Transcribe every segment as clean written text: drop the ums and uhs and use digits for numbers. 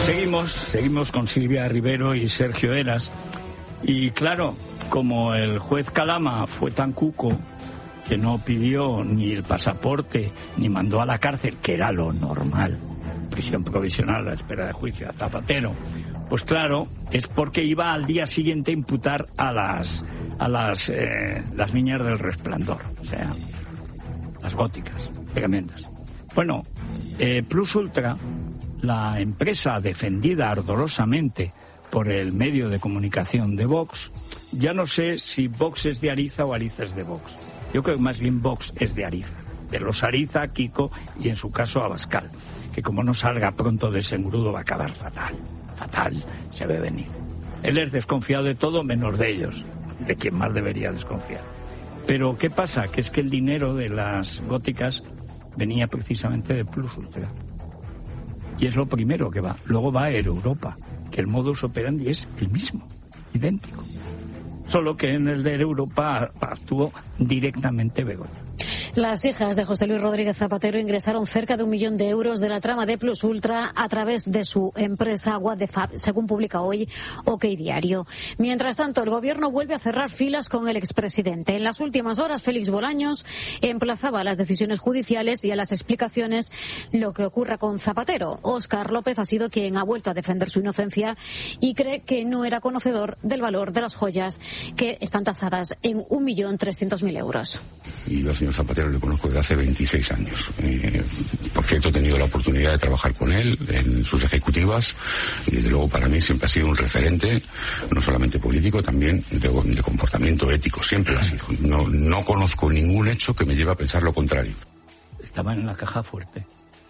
Seguimos con Silvia Rivero y Sergio Eras. Y claro, como el juez Calama fue tan cuco que no pidió ni el pasaporte ni mandó a la cárcel, que era lo normal, prisión provisional a la espera de juicio a Zapatero, pues claro, es porque iba al día siguiente a imputar a las niñas del Resplandor, o sea, las góticas, tremendas. Bueno, Plus Ultra, la empresa defendida ardorosamente por el medio de comunicación de Vox, ya no sé si Vox es de Ariza o Ariza es de Vox. Yo creo que más bien Vox es de Ariza, de los Ariza, Kiko y en su caso Abascal, que como no salga pronto de ese engrudo va a acabar fatal, se ve venir. Él es desconfiado de todo menos de ellos, de quien más debería desconfiar. Pero ¿qué pasa? Que es que el dinero de las góticas venía precisamente de Plus Ultra. Y es lo primero que va. Luego va a Europa, que el modus operandi es el mismo, idéntico. Solo que en el de Europa actuó directamente Begoña. Las hijas de José Luis Rodríguez Zapatero ingresaron cerca de 1 millón de euros de la trama de Plus Ultra a través de su empresa What the Fab, según publica hoy OK Diario. Mientras tanto, el gobierno vuelve a cerrar filas con el expresidente. En las últimas horas, Félix Bolaños emplazaba a las decisiones judiciales y a las explicaciones lo que ocurra con Zapatero. Óscar López ha sido quien ha vuelto a defender su inocencia y cree que no era conocedor del valor de las joyas que están tasadas en 1.300.000 euros. Y al señor Zapatero le conozco desde hace 26 años. Por cierto, he tenido la oportunidad de trabajar con él en sus ejecutivas y desde luego para mí siempre ha sido un referente, no solamente político, también de comportamiento ético, siempre lo ha sido. No conozco ningún hecho que me lleve a pensar lo contrario. Estaban en la caja fuerte.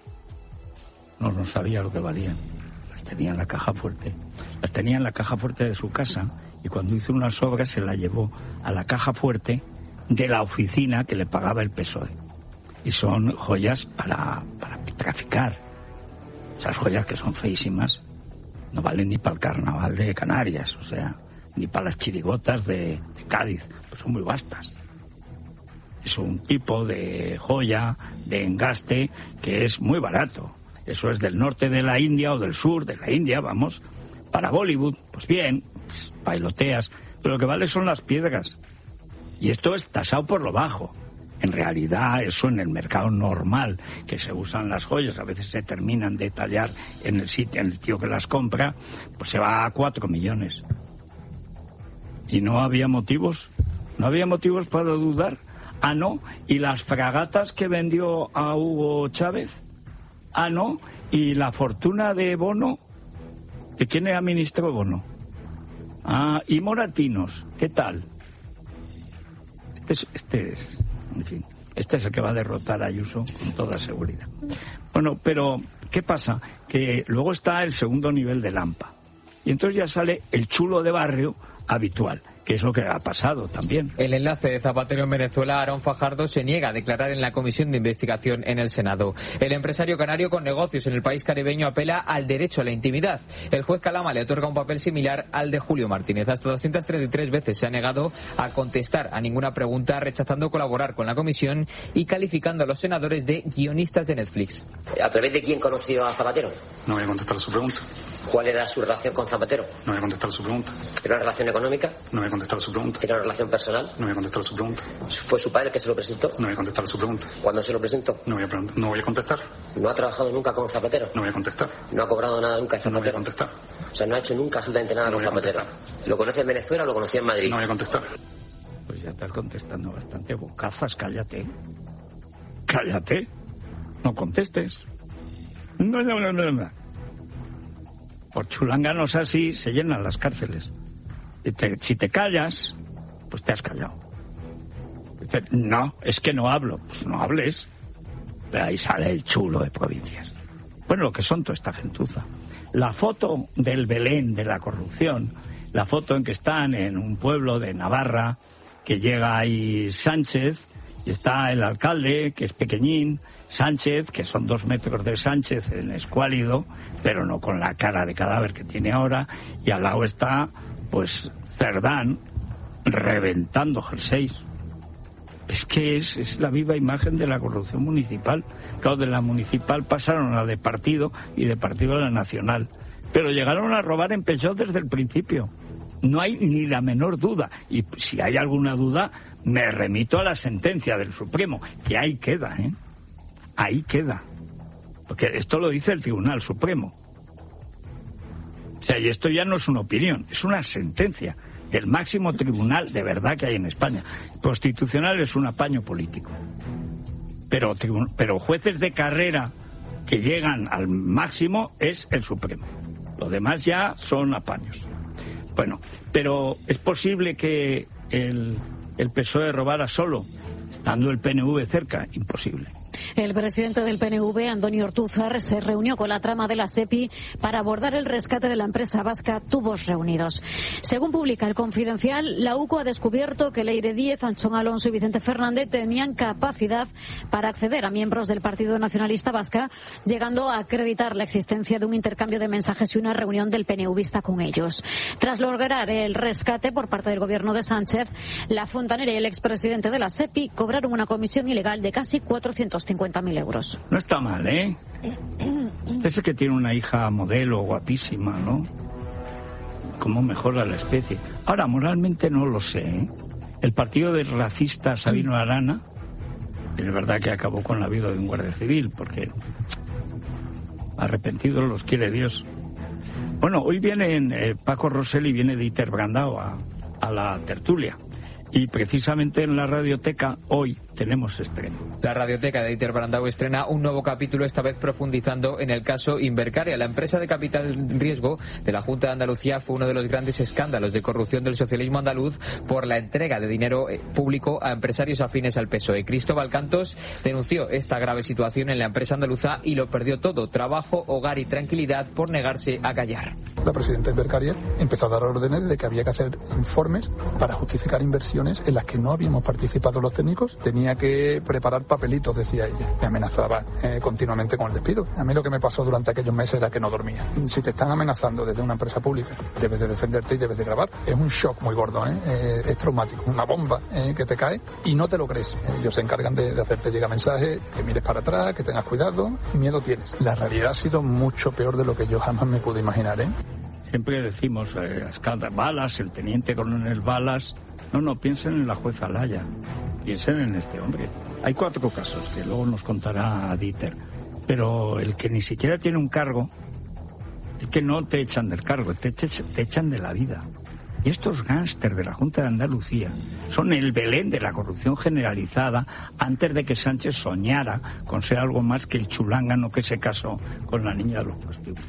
No sabía lo que valían. Las tenía en la caja fuerte. Las tenía en la caja fuerte de su casa y cuando hizo unas obras se la llevó a la caja fuerte de la oficina que le pagaba el PSOE. Y son joyas para traficar. Esas joyas que son feísimas no valen ni para el carnaval de Canarias, o sea, ni para las chirigotas de Cádiz, pues son muy vastas. Es un tipo de joya, de engaste, que es muy barato. Eso es del norte de la India o del sur de la India, vamos, para Bollywood, pues bien, pues bailoteas, pero lo que vale son las piedras. Y esto es tasado por lo bajo. En realidad, eso en el mercado normal que se usan las joyas, a veces se terminan de tallar en el sitio, en el tío que las compra, pues se va a 4 millones. Y no había motivos para dudar. Ah, no, y las fragatas que vendió a Hugo Chávez. Ah, no, y la fortuna de Bono. ¿De quién era ministro Bono? Ah, y Moratinos, ¿qué tal? Este es el que va a derrotar a Ayuso con toda seguridad. Bueno, pero ¿qué pasa? Que luego está el segundo nivel de Lampa. Y entonces ya sale el chulo de barrio habitual, que es lo que ha pasado también. El enlace de Zapatero en Venezuela, Aarón Fajardo, se niega a declarar en la comisión de investigación en el Senado. El empresario canario con negocios en el país caribeño apela al derecho a la intimidad. El juez Calama le otorga un papel similar al de Julio Martínez. Hasta 233 veces se ha negado a contestar a ninguna pregunta, rechazando colaborar con la comisión y calificando a los senadores de guionistas de Netflix. ¿A través de quién conoció a Zapatero? No voy a contestar a su pregunta. ¿Cuál era su relación con Zapatero? No voy a contestar a su pregunta. ¿Era una relación económica? No voy a contestar a su pregunta. ¿Era una relación personal? No voy a contestar a su pregunta. ¿Fue su padre el que se lo presentó? No voy a contestar a su pregunta. ¿Cuándo se lo presentó? No voy a contestar. ¿No ha trabajado nunca con Zapatero? No voy a contestar. ¿No ha cobrado nada nunca de Zapatero? No voy a contestar. O sea, no ha hecho nunca absolutamente nada con Zapatero. ¿Lo conoce en Venezuela o lo conocía en Madrid? No voy a contestar. Pues ya estás contestando bastante bocazas, cállate. Cállate. No contestes. No. Por chulanganos así se llenan las cárceles. Si te callas, pues te has callado. Dice, no, es que no hablo. Pues no hables. Pero ahí sale el chulo de provincias. Bueno, lo que son toda esta gentuza. La foto del Belén de la corrupción, la foto en que están en un pueblo de Navarra, que llega ahí Sánchez, y está el alcalde, que es pequeñín, Sánchez, que son 2 metros de Sánchez en escuálido, pero no con la cara de cadáver que tiene ahora, y al lado está, pues, Cerdán, reventando jerseys. Es que es la viva imagen de la corrupción municipal. Claro, de la municipal pasaron a la de partido y de partido a la nacional. Pero llegaron a robar en Peugeot desde el principio. No hay ni la menor duda. Y si hay alguna duda, me remito a la sentencia del Supremo, que ahí queda, ¿eh? Ahí queda. Porque esto lo dice el Tribunal Supremo. O sea, y esto ya no es una opinión, es una sentencia del máximo tribunal de verdad que hay en España. Constitucional es un apaño político. Pero jueces de carrera que llegan al máximo es el Supremo. Lo demás ya son apaños. Bueno, pero ¿es posible que el PSOE robara solo, estando el PNV cerca? Imposible. El presidente del PNV, Antonio Ortúzar, se reunió con la trama de la SEPI para abordar el rescate de la empresa vasca Tubos Reunidos. Según publica El Confidencial, la UCO ha descubierto que Leire Díez, Anchón Alonso y Vicente Fernández tenían capacidad para acceder a miembros del Partido Nacionalista Vasca, llegando a acreditar la existencia de un intercambio de mensajes y una reunión del PNVista con ellos. Tras lograr el rescate por parte del gobierno de Sánchez, la fontanera y el expresidente de la SEPI cobraron una comisión ilegal de casi 450.000 euros. No está mal, ¿eh? Usted es que tiene una hija modelo, guapísima, ¿no? ¿Cómo mejora la especie? Ahora, moralmente no lo sé, ¿eh? El partido del racista Sabino Arana, es verdad que acabó con la vida de un guardia civil, porque arrepentidos los quiere Dios. Bueno, hoy viene Paco Rosselli, viene de Dieter Brandao a la tertulia. Y precisamente en la radioteca hoy tenemos estreno. La radioteca de Dieter Brandao estrena un nuevo capítulo, esta vez profundizando en el caso Invercaria. La empresa de capital riesgo de la Junta de Andalucía fue uno de los grandes escándalos de corrupción del socialismo andaluz por la entrega de dinero público a empresarios afines al PSOE. Cristóbal Cantos denunció esta grave situación en la empresa andaluza y lo perdió todo: trabajo, hogar y tranquilidad, por negarse a callar. La presidenta Invercaria empezó a dar órdenes de que había que hacer informes para justificar inversiones en las que no habíamos participado los técnicos. Tenía que preparar papelitos, decía ella. Me amenazaba continuamente con el despido. A mí lo que me pasó durante aquellos meses era que no dormía. Si te están amenazando desde una empresa pública, debes de defenderte y debes de grabar. Es un shock muy gordo, es traumático. Una bomba que te cae y no te lo crees. Ellos se encargan de hacerte llegar mensajes, que mires para atrás, que tengas cuidado. Miedo tienes. La realidad ha sido mucho peor de lo que yo jamás me pude imaginar, ¿eh? Siempre decimos, Balas, el teniente coronel Balas. No, piensen en la jueza Laya, piensen en este hombre. Hay 4 casos que luego nos contará Dieter, pero el que ni siquiera tiene un cargo, el que no te echan del cargo, te echan de la vida. Y estos gángsters de la Junta de Andalucía son el Belén de la corrupción generalizada antes de que Sánchez soñara con ser algo más que el chulángano que se casó con la niña de los prostíbulos,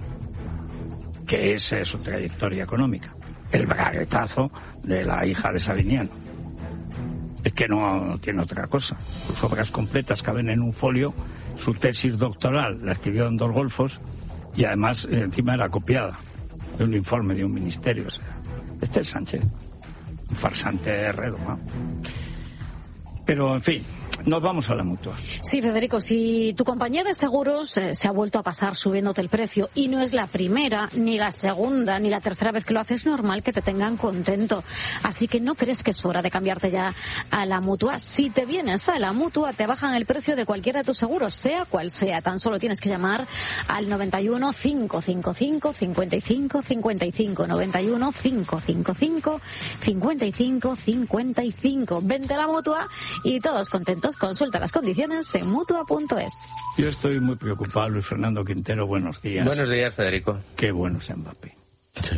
que es su trayectoria económica. El braguetazo de la hija de Sabiniano. Es que no tiene otra cosa. Sus obras completas caben en un folio. Su tesis doctoral la escribió en 2 golfos y además encima era copiada de un informe de un ministerio. O sea, este es Sánchez, un farsante redomado. Pero, en fin, nos vamos a la Mutua. Sí, Federico, si tu compañía de seguros se ha vuelto a pasar subiéndote el precio y no es la primera, ni la segunda, ni la tercera vez que lo haces, normal que te tengan contento. Así que no crees que es hora de cambiarte ya a la Mutua. Si te vienes a la Mutua, te bajan el precio de cualquiera de tus seguros, sea cual sea. Tan solo tienes que llamar al 91 555 55 55. 91 555 55 55. Vente a la Mutua y todos contentos. Consulta las condiciones en Mutua.es. Yo estoy muy preocupado, Luis Fernando Quintero. Buenos días. Buenos días, Federico. Qué bueno es Mbappé. Sí.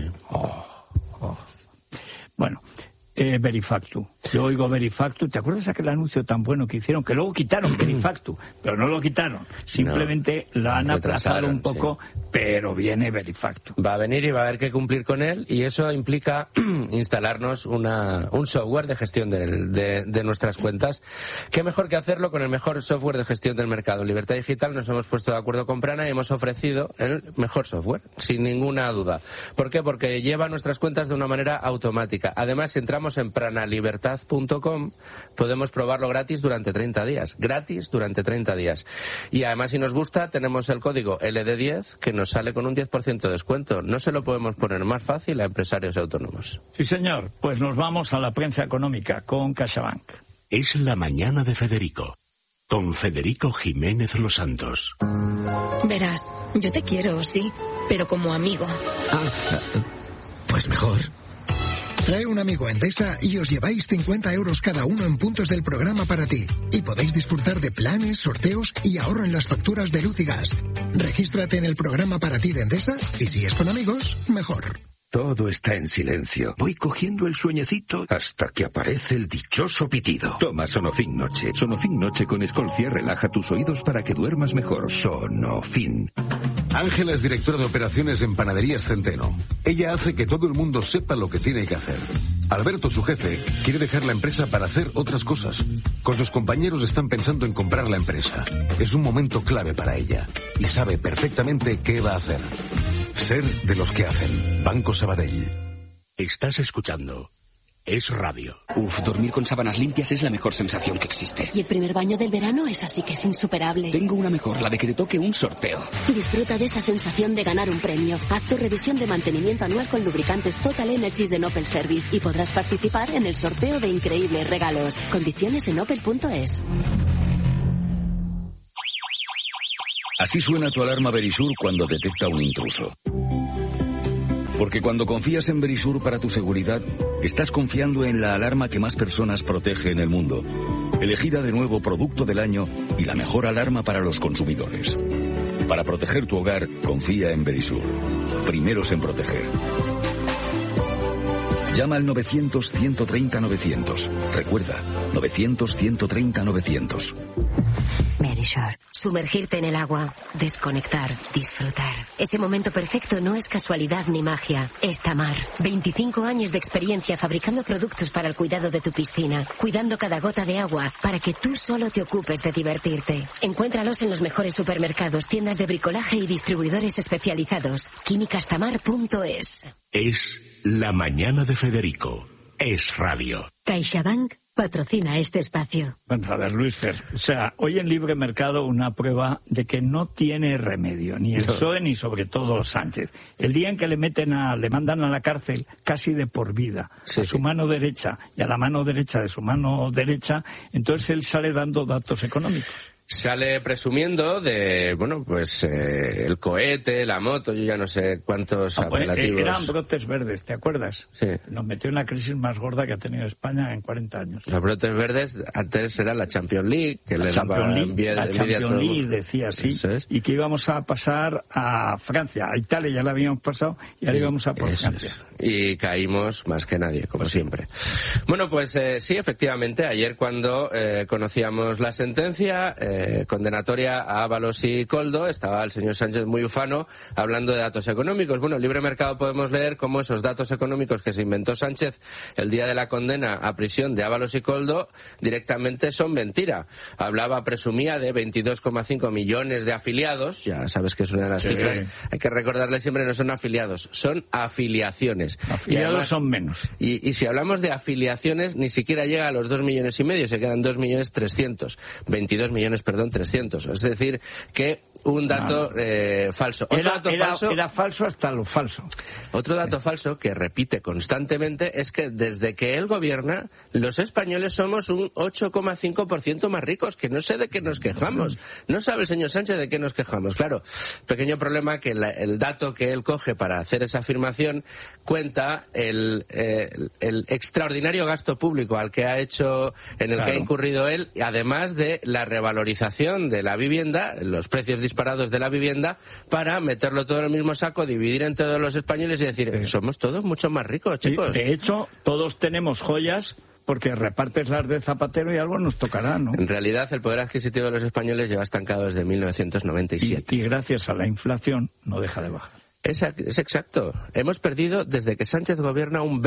Bueno, Verifactu. Yo oigo Verifactu. ¿Te acuerdas aquel anuncio tan bueno que hicieron? Que luego quitaron Verifactu, pero no lo quitaron. Simplemente lo han aplazado un poco, sí. Pero viene Verifactu. Va a venir y va a haber que cumplir con él, y eso implica instalarnos un software de gestión de nuestras cuentas. ¿Qué mejor que hacerlo con el mejor software de gestión del mercado? En Libertad Digital nos hemos puesto de acuerdo con Prana y hemos ofrecido el mejor software, sin ninguna duda. ¿Por qué? Porque lleva nuestras cuentas de una manera automática. Además, si entramos en pranalibertad.com, podemos probarlo gratis durante 30 días. Gratis durante 30 días. Y además, si nos gusta, tenemos el código LD10 que nos sale con un 10% de descuento. No se lo podemos poner más fácil a empresarios y autónomos. Sí, señor. Pues nos vamos a la prensa económica con CaixaBank. Es la mañana de Federico, con Federico Jiménez Los Santos. Verás, yo te quiero, sí, pero como amigo. Pues mejor. Trae un amigo a Endesa y os lleváis 50 euros cada uno en puntos del programa para ti. Y podéis disfrutar de planes, sorteos y ahorro en las facturas de luz y gas. Regístrate en el programa para ti de Endesa y si es con amigos, mejor. Todo está en silencio. Voy cogiendo el sueñecito hasta que aparece el dichoso pitido. Toma Sonofin Noche. Sonofin Noche con Escolcia relaja tus oídos para que duermas mejor. Sonofin. Ángela es directora de operaciones en Panaderías Centeno. Ella hace que todo el mundo sepa lo que tiene que hacer. Alberto, su jefe, quiere dejar la empresa para hacer otras cosas. Con sus compañeros están pensando en comprar la empresa. Es un momento clave para ella y sabe perfectamente qué va a hacer. Ser de los que hacen. Banco Sabadell. Estás escuchando Es Radio. Dormir con sábanas limpias es la mejor sensación que existe. Y el primer baño del verano es así que es insuperable. Tengo una mejor, la de que te toque un sorteo. Disfruta de esa sensación de ganar un premio. Haz tu revisión de mantenimiento anual con lubricantes Total Energies de Opel Service y podrás participar en el sorteo de increíbles regalos. Condiciones en opel.es. Así suena tu alarma Verisur cuando detecta un intruso. Porque cuando confías en Verisur para tu seguridad, estás confiando en la alarma que más personas protege en el mundo. Elegida de nuevo Producto del Año y la mejor alarma para los consumidores. Para proteger tu hogar, confía en Verisur. Primeros en proteger. Llama al 900-130-900. Recuerda, 900-130-900. Verisur. Sumergirte en el agua, desconectar, disfrutar. Ese momento perfecto no es casualidad ni magia, es Tamar. 25 años de experiencia fabricando productos para el cuidado de tu piscina, cuidando cada gota de agua para que tú solo te ocupes de divertirte. Encuéntralos en los mejores supermercados, tiendas de bricolaje y distribuidores especializados. Químicastamar.es. Es la mañana de Federico. Es Radio. CaixaBank patrocina este espacio. Bueno, a ver, Luis Fer, o sea, hoy en Libre Mercado una prueba de que no tiene remedio, ni el PSOE ni sobre todo Sánchez. El día en que le mandan a la cárcel casi de por vida, a su mano derecha y a la mano derecha de su mano derecha, entonces él sale dando datos económicos. Sale presumiendo de, bueno, pues el cohete, la moto, yo ya no sé cuántos apelativos. Eran brotes verdes, ¿te acuerdas? Sí. Nos metió en la crisis más gorda que ha tenido España en 40 años. Los brotes verdes antes era la Champions League, que le daba envidia a todo. La Champions League decía así, y que íbamos a pasar a Francia, a Italia ya la habíamos pasado y ahora íbamos a por Francia. Y caímos más que nadie, como siempre. Bueno, pues sí, efectivamente, ayer cuando conocíamos la sentencia condenatoria a Ábalos y Koldo, estaba el señor Sánchez muy ufano hablando de datos económicos. Bueno, en Libre Mercado podemos leer cómo esos datos económicos que se inventó Sánchez el día de la condena a prisión de Ábalos y Koldo directamente son mentira. Presumía de 22,5 millones de afiliados, ya sabes que es una de las cifras, hay que recordarle siempre, no son afiliados, son afiliaciones. Afiliados además, son menos. Y si hablamos de afiliaciones, ni siquiera llega a los 2,5 millones, se quedan 2.300.000. 22 millones, perdón, 300. Es decir, que un dato falso. Era falso hasta lo falso. Otro dato falso que repite constantemente es que desde que él gobierna, los españoles somos un 8,5% más ricos, que no sé de qué nos quejamos. No sabe el señor Sánchez de qué nos quejamos. Claro, pequeño problema que el dato que él coge para hacer esa afirmación cuenta el extraordinario gasto público al que ha hecho, en el que ha incurrido él, además de la revalorización de la vivienda, los precios disparados de la vivienda, para meterlo todo en el mismo saco, dividir entre todos los españoles y decir, somos todos mucho más ricos, chicos. De hecho, todos tenemos joyas porque repartes las de Zapatero y algo nos tocará, ¿no? En realidad, el poder adquisitivo de los españoles lleva estancado desde 1997. Y gracias a la inflación no deja de bajar. Es exacto. Hemos perdido, desde que Sánchez gobierna, un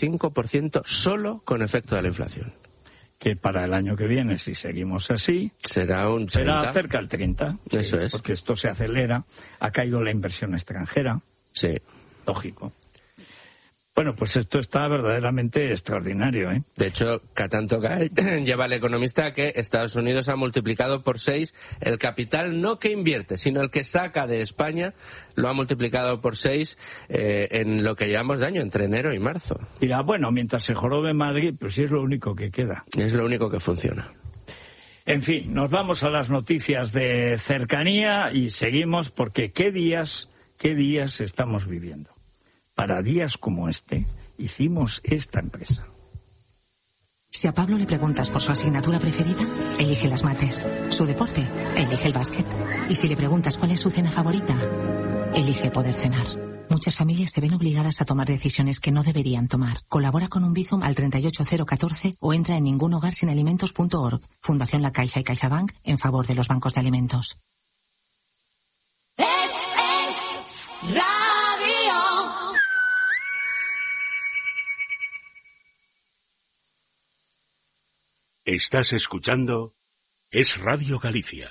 25% solo con efecto de la inflación. Que para el año que viene, si seguimos así, será cerca del 30. Eso es. Porque esto se acelera, ha caído la inversión extranjera. Sí. Lógico. Bueno, pues esto está verdaderamente extraordinario, ¿eh? De hecho, tanto lleva el economista que Estados Unidos ha multiplicado por 6 el capital, no que invierte, sino el que saca de España, lo ha multiplicado por 6 en lo que llevamos de año, entre enero y marzo. Mira, bueno, mientras se jorobe Madrid, pues sí es lo único que queda. Es lo único que funciona. En fin, nos vamos a las noticias de cercanía y seguimos porque qué días ¿Qué días estamos viviendo? Para días como este, hicimos esta empresa. Si a Pablo le preguntas por su asignatura preferida, elige las mates. Su deporte, elige el básquet. Y si le preguntas cuál es su cena favorita, elige poder cenar. Muchas familias se ven obligadas a tomar decisiones que no deberían tomar. Colabora con un Bizum al 38014 o entra en ningunhogarsinalimentos.org. Fundación La Caixa y CaixaBank en favor de los bancos de alimentos. Radio. Estás escuchando Es Radio Galicia.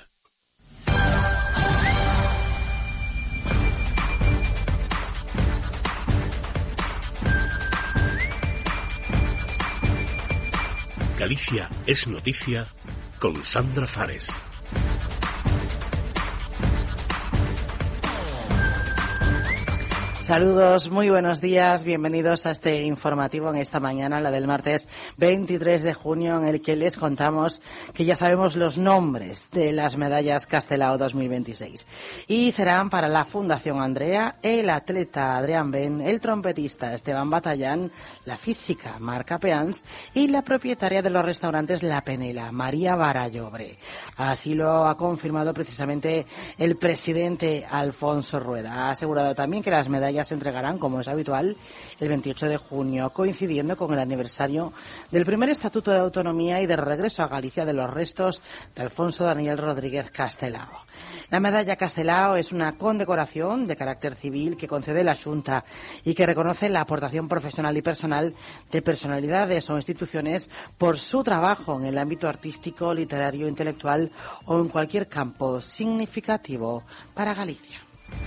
Galicia es noticia con Sandra Fares. Saludos, muy buenos días, bienvenidos a este informativo en esta mañana, la del martes 23 de junio, en el que les contamos que ya sabemos los nombres de las medallas Castelao 2026. Y serán para la Fundación Andrea, el atleta Adrián Ben, el trompetista Esteban Batallán, la física Marca Peans y la propietaria de los restaurantes La Penela, María Barallobre. Así lo ha confirmado precisamente el presidente Alfonso Rueda. Ha asegurado también que las medallas se entregarán, como es habitual, el 28 de junio, coincidiendo con el aniversario del primer Estatuto de Autonomía y de regreso a Galicia de los restos de Alfonso Daniel Rodríguez Castelao. La medalla Castelao es una condecoración de carácter civil que concede la Xunta y que reconoce la aportación profesional y personal de personalidades o instituciones por su trabajo en el ámbito artístico, literario, intelectual o en cualquier campo significativo para Galicia.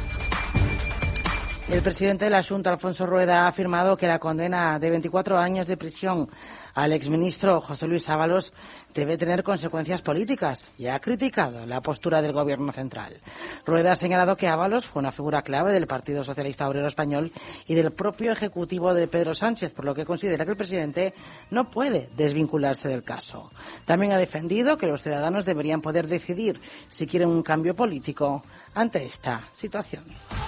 El presidente de la Xunta, Alfonso Rueda, ha afirmado que la condena de 24 años de prisión al exministro José Luis Ábalos debe tener consecuencias políticas y ha criticado la postura del Gobierno central. Rueda ha señalado que Ábalos fue una figura clave del Partido Socialista Obrero Español y del propio ejecutivo de Pedro Sánchez, por lo que considera que el presidente no puede desvincularse del caso. También ha defendido que los ciudadanos deberían poder decidir si quieren un cambio político ante esta situación.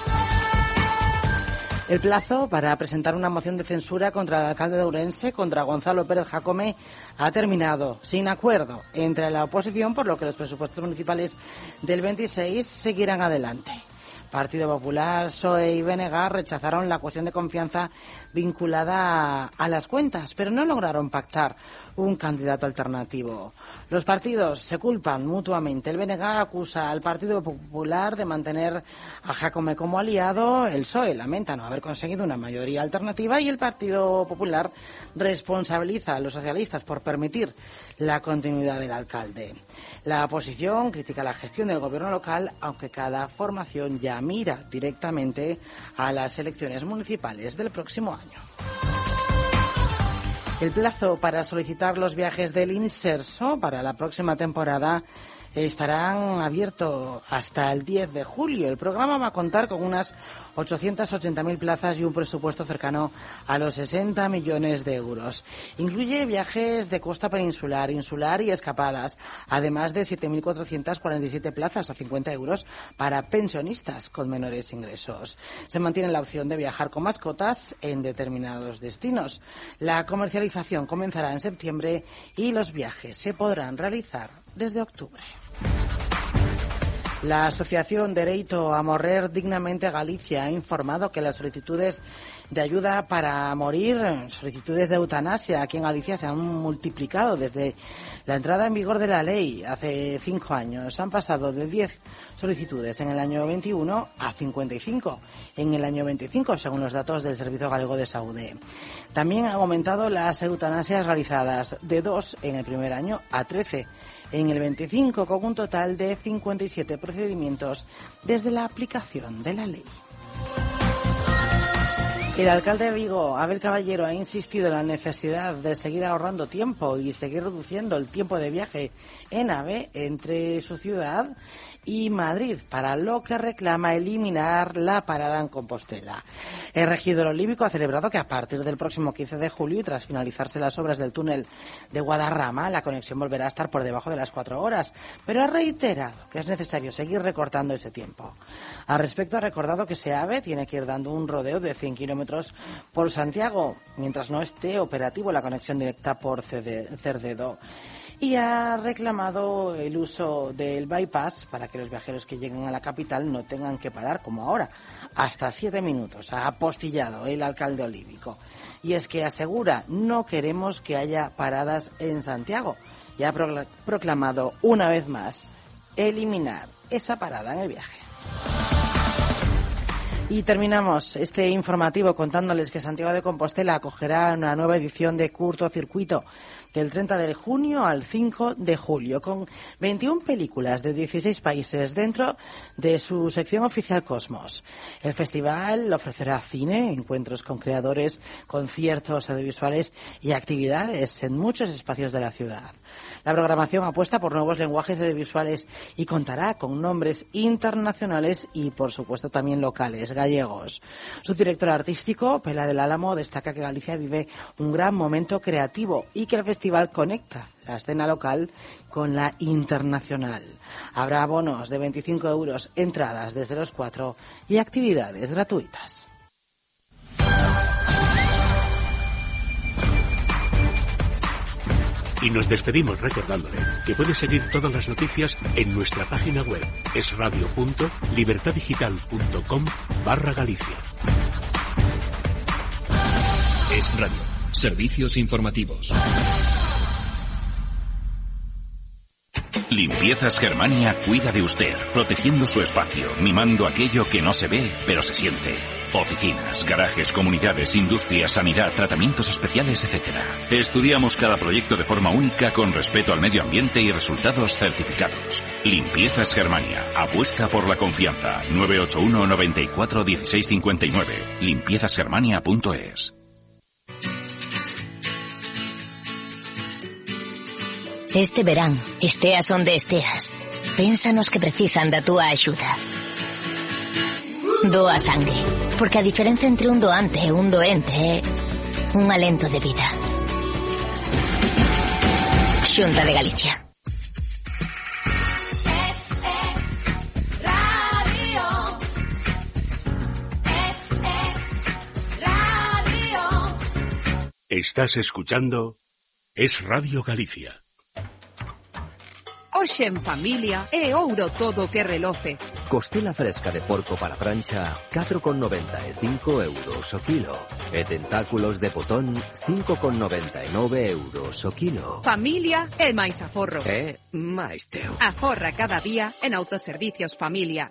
El plazo para presentar una moción de censura contra el alcalde de Ourense, contra Gonzalo Pérez Jacome, ha terminado sin acuerdo entre la oposición, por lo que los presupuestos municipales del 26 seguirán adelante. Partido Popular, PSOE y BNG rechazaron la cuestión de confianza vinculada a las cuentas, pero no lograron pactar un candidato alternativo. Los partidos se culpan mutuamente. El BNG acusa al Partido Popular de mantener a Jacome como aliado. El PSOE lamenta no haber conseguido una mayoría alternativa y el Partido Popular responsabiliza a los socialistas por permitir la continuidad del alcalde. La oposición critica la gestión del gobierno local, aunque cada formación ya mira directamente a las elecciones municipales del próximo año. El plazo para solicitar los viajes del Inserso para la próxima temporada estarán abiertos hasta el 10 de julio. El programa va a contar con unas 880.000 plazas y un presupuesto cercano a los 60 millones de euros. Incluye viajes de costa peninsular, insular y escapadas, además de 7.447 plazas a 50 euros para pensionistas con menores ingresos. Se mantiene la opción de viajar con mascotas en determinados destinos. La comercialización comenzará en septiembre y los viajes se podrán realizar desde octubre. La Asociación Dereito a Morrer Dignamente Galicia ha informado que las solicitudes de ayuda para morir, solicitudes de eutanasia aquí en Galicia se han multiplicado desde la entrada en vigor de la ley hace 5 años. Han pasado de 10 solicitudes en el año 21 a 55 en el año 25, según los datos del Servicio Galego de Saúde. También han aumentado las eutanasias realizadas de 2 en el primer año a 13 en el 25, con un total de 57 procedimientos desde la aplicación de la ley. El alcalde de Vigo, Abel Caballero, ha insistido en la necesidad de seguir ahorrando tiempo y seguir reduciendo el tiempo de viaje en AVE entre su ciudad y Madrid, para lo que reclama eliminar la parada en Compostela. El regidor olímpico ha celebrado que a partir del próximo 15 de julio y tras finalizarse las obras del túnel de Guadarrama, la conexión volverá a estar por debajo de las 4 horas, pero ha reiterado que es necesario seguir recortando ese tiempo. Al respecto, ha recordado que SEAVE tiene que ir dando un rodeo de 100 kilómetros por Santiago, mientras no esté operativo la conexión directa por Cerdedo. Y ha reclamado el uso del bypass para que los viajeros que lleguen a la capital no tengan que parar, como ahora, hasta 7 minutos. Ha apostillado el alcalde olívico. Y es que asegura, no queremos que haya paradas en Santiago. Y ha proclamado una vez más eliminar esa parada en el viaje. Y terminamos este informativo contándoles que Santiago de Compostela acogerá una nueva edición de Curtocircuito del 30 de junio al 5 de julio, con 21 películas de 16 países dentro de su sección oficial Cosmos. El festival ofrecerá cine, encuentros con creadores, conciertos audiovisuales y actividades en muchos espacios de la ciudad. La programación apuesta por nuevos lenguajes audiovisuales y contará con nombres internacionales y, por supuesto, también locales, gallegos. Su director artístico, Pela del Álamo, destaca que Galicia vive un gran momento creativo y que el festival conecta la escena local con la internacional. Habrá bonos de 25 euros, entradas desde los 4 y actividades gratuitas. Y nos despedimos recordándole que puede seguir todas las noticias en nuestra página web esradio.libertadigital.com/Galicia. Es Radio. Servicios informativos. Limpiezas Germania cuida de usted, protegiendo su espacio, mimando aquello que no se ve, pero se siente. Oficinas, garajes, comunidades, industrias, sanidad, tratamientos especiales, etc. Estudiamos cada proyecto de forma única con respeto al medio ambiente y resultados certificados. Limpiezas Germania. Apuesta por la confianza. 981 94 16 59. Limpiezasgermania.es. Este verán, esteas onde esteas, pénsanos que precisan da túa axuda. Doa sangue, porque a diferencia entre un doante e un doente é un alento de vida. Xunta de Galicia. Estás escuchando Es Radio Galicia. Hoxe en familia é ouro todo que reloce. Costela fresca de porco para prancha, 4,95 euros o kilo. E tentáculos de potón, 5,99 euros o kilo. Familia é máis aforro. É máis teu. Aforra cada día en Autoservicios Familia.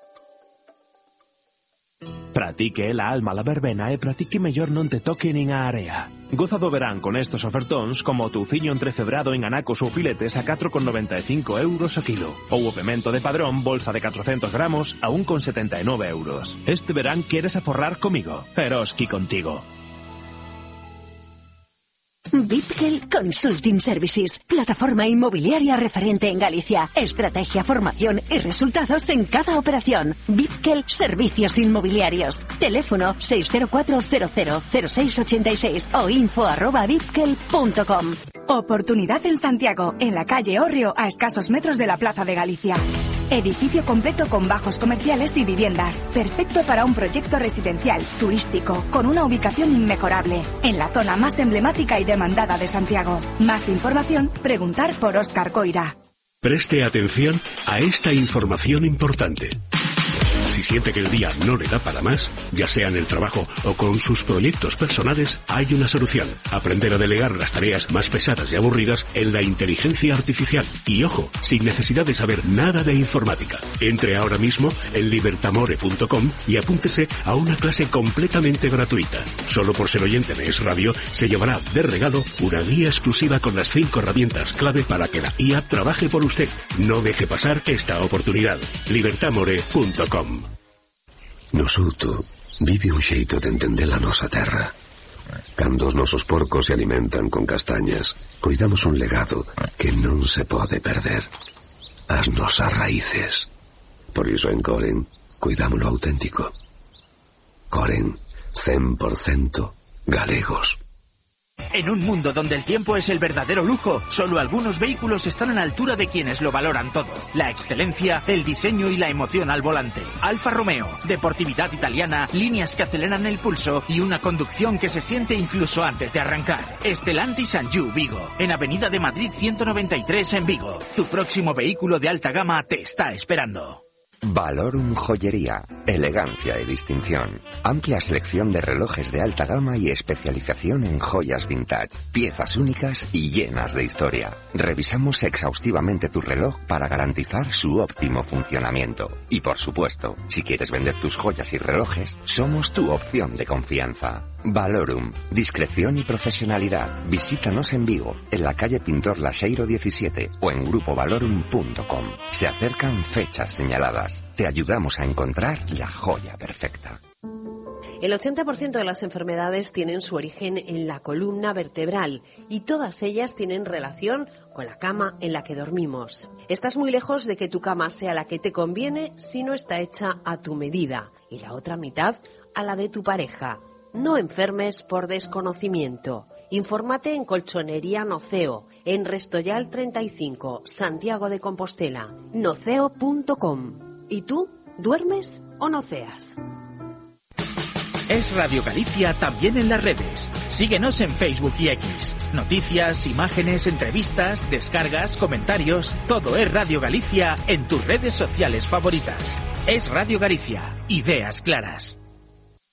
Para ti que é la alma la verbena e para ti que mellor non te toque nin a area. Goza do verán con estos ofertóns como o touciño entrecebrado en anacos ou filetes a 4,95 euros o kilo. Ou o pemento de Padrón, bolsa de 400 gramos a 1,79 euros. Este verán queres aforrar comigo. Eroski contigo. Bipkel Consulting Services, plataforma inmobiliaria referente en Galicia. Estrategia, formación y resultados en cada operación. Bipkel Servicios Inmobiliarios. Teléfono 604-000686 o info@bipkel.com. Oportunidad en Santiago, en la calle Hórreo, a escasos metros de la Plaza de Galicia. Edificio completo con bajos comerciales y viviendas. Perfecto para un proyecto residencial, turístico, con una ubicación inmejorable. En la zona más emblemática y demandada de Santiago. Más información, preguntar por Óscar Coira. Preste atención a esta información importante. Si siente que el día no le da para más, ya sea en el trabajo o con sus proyectos personales, hay una solución. Aprender a delegar las tareas más pesadas y aburridas en la inteligencia artificial. Y ojo, sin necesidad de saber nada de informática. Entre ahora mismo en libertamore.com y apúntese a una clase completamente gratuita. Solo por ser oyente de Es Radio, se llevará de regalo una guía exclusiva con las 5 herramientas clave para que la IA trabaje por usted. No deje pasar esta oportunidad. libertamore.com. No Souto vive un xeito de entender a nosa terra. Cando os nosos porcos se alimentan con castañas, coidamos un legado que non se pode perder. As nosas raíces. Por iso en Coren, cuidamos lo auténtico. Coren, 100% galegos. En un mundo donde el tiempo es el verdadero lujo, solo algunos vehículos están a la altura de quienes lo valoran todo. La excelencia, el diseño y la emoción al volante. Alfa Romeo, deportividad italiana, líneas que aceleran el pulso y una conducción que se siente incluso antes de arrancar. Stellantis Anjou Vigo, en Avenida de Madrid 193 en Vigo. Tu próximo vehículo de alta gama te está esperando. Valorum Joyería, elegancia y distinción. Amplia selección de relojes de alta gama y especialización en joyas vintage, piezas únicas y llenas de historia. Revisamos exhaustivamente tu reloj para garantizar su óptimo funcionamiento. Y por supuesto, si quieres vender tus joyas y relojes, somos tu opción de confianza. Valorum, discreción y profesionalidad. Visítanos en Vigo, en la calle Pintor Laseiro 17 o en grupovalorum.com. Se acercan fechas señaladas. Te ayudamos a encontrar la joya perfecta. El 80% de las enfermedades tienen su origen en la columna vertebral y todas ellas tienen relación con la cama en la que dormimos. Estás muy lejos de que tu cama sea la que te conviene si no está hecha a tu medida y la otra mitad a la de tu pareja. No enfermes por desconocimiento. Infórmate en Colchonería Noceo, en Restoyal 35, Santiago de Compostela, noceo.com. ¿Y tú, duermes o noceas? Es Radio Galicia también en las redes. Síguenos en Facebook y X. Noticias, imágenes, entrevistas, descargas, comentarios. Todo es Radio Galicia en tus redes sociales favoritas. Es Radio Galicia. Ideas claras.